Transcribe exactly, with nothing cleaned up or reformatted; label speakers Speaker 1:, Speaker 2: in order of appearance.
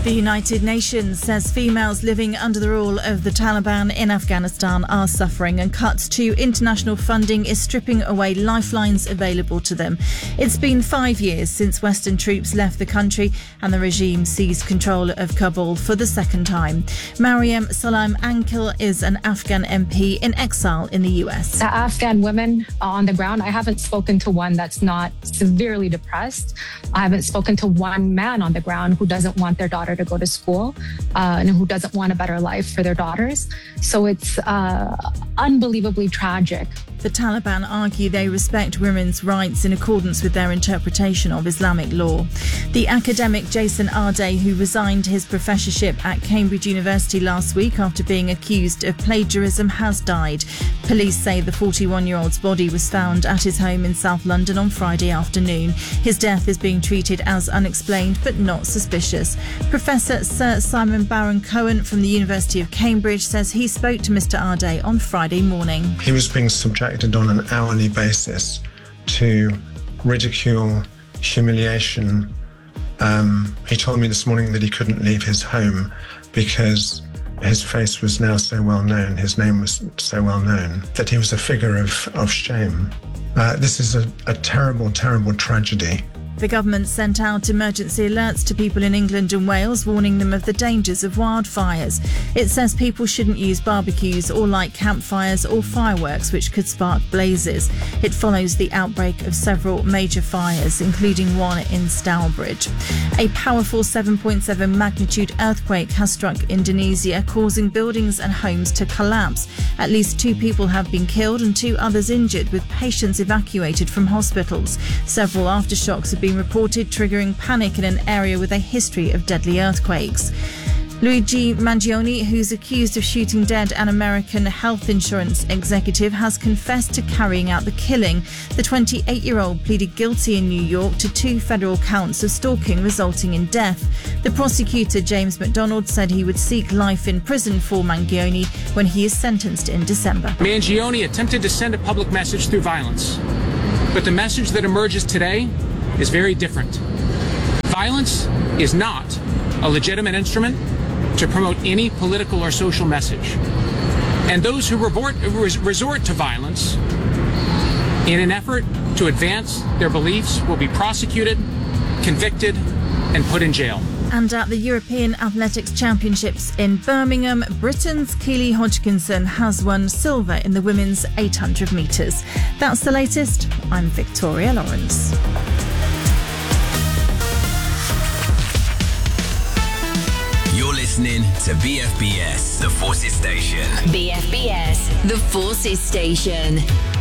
Speaker 1: The United Nations says females living under the rule of the Taliban in Afghanistan are suffering, and cuts to international funding is stripping away lifelines available to them. It's been five years since Western troops left the country and the regime seized control of Kabul for the second time. Mariam Salam Ankil is an Afghan M P in exile in the U S.
Speaker 2: The Afghan women on the ground, I haven't spoken to one that's not severely depressed. I haven't spoken to one man on the ground who doesn't want their daughter to go to school uh, and who doesn't want a better life for their daughters. So it's uh, unbelievably tragic.
Speaker 1: The Taliban argue they respect women's rights in accordance with their interpretation of Islamic law. The academic Jason Arday, who resigned his professorship at Cambridge University last week after being accused of plagiarism, has died. Police say the forty-one-year-old's body was found at his home in South London on Friday afternoon. His death is being treated as unexplained but not suspicious. Professor Sir Simon Baron-Cohen from the University of Cambridge says he spoke to Mister Arday on Friday morning.
Speaker 3: He was being subjected on an hourly basis to ridicule, humiliation. Um, he told me this morning that he couldn't leave his home because his face was now so well known, his name was so well known, that he was a figure of, of shame. Uh, this is a, a terrible, terrible tragedy.
Speaker 1: The government sent out emergency alerts to people in England and Wales, warning them of the dangers of wildfires. It says people shouldn't use barbecues or light campfires or fireworks, which could spark blazes. It follows the outbreak of several major fires, including one in Stourbridge. A powerful seven point seven magnitude earthquake has struck Indonesia, causing buildings and homes to collapse. At least two people have been killed and two others injured, with patients evacuated from hospitals. Several aftershocks have been reported, triggering panic in an area with a history of deadly earthquakes. Luigi Mangione, who's accused of shooting dead an American health insurance executive, has confessed to carrying out the killing. The twenty-eight-year-old pleaded guilty in New York to two federal counts of stalking resulting in death. The prosecutor, James McDonald, said he would seek life in prison for Mangione when he is sentenced in December.
Speaker 4: Mangione attempted to send a public message through violence, but the message that emerges today is very different. Violence is not a legitimate instrument to promote any political or social message. And those who resort, resort to violence in an effort to advance their beliefs will be prosecuted, convicted, and put in jail.
Speaker 1: And at the European Athletics Championships in Birmingham, Britain's Keely Hodgkinson has won silver in the women's eight hundred metres. That's the latest. I'm Victoria Lawrence.
Speaker 5: You're listening to B F B S, The Forces Station.
Speaker 6: B F B S, The Forces Station.